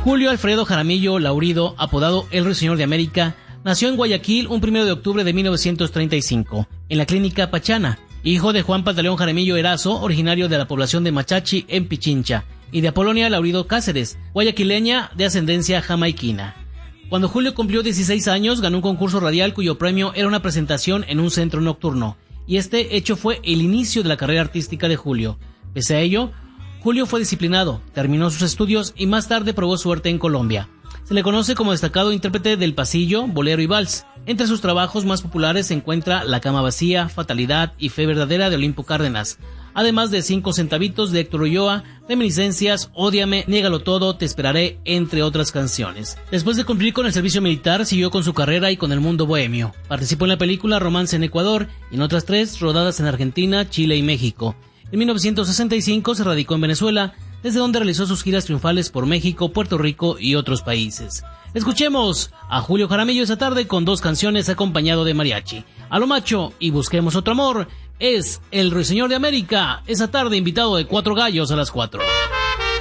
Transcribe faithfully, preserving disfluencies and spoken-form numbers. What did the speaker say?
Julio Alfredo Jaramillo Laurido, apodado El Ruiseñor de América, nació en Guayaquil un primero de octubre de mil novecientos treinta y cinco, en la clínica Pachana, hijo de Juan Pantaleón Jaramillo Erazo, originario de la población de Machachi, en Pichincha, y de Apolonia Laurido Cáceres, guayaquileña de ascendencia jamaiquina. Cuando Julio cumplió dieciséis años, ganó un concurso radial cuyo premio era una presentación en un centro nocturno, y este hecho fue el inicio de la carrera artística de Julio. Pese a ello, Julio fue disciplinado, terminó sus estudios y más tarde probó suerte en Colombia. Se le conoce como destacado intérprete del pasillo, bolero y vals. Entre sus trabajos más populares se encuentra La cama vacía, Fatalidad y Fe verdadera de Olimpo Cárdenas, además de Cinco centavitos de Héctor Ulloa, Reminiscencias, Ódiame, Niégalo todo, Te esperaré, entre otras canciones. Después de cumplir con el servicio militar, siguió con su carrera y con el mundo bohemio. Participó en la película Romance en Ecuador y en otras tres rodadas en Argentina, Chile y México. En mil novecientos sesenta y cinco se radicó en Venezuela, desde donde realizó sus giras triunfales por México, Puerto Rico y otros países. Escuchemos a Julio Jaramillo esa tarde con dos canciones acompañado de mariachi. A lo macho y busquemos otro amor, es El Ruiseñor de América, esa tarde invitado de Cuatro Gallos a las cuatro.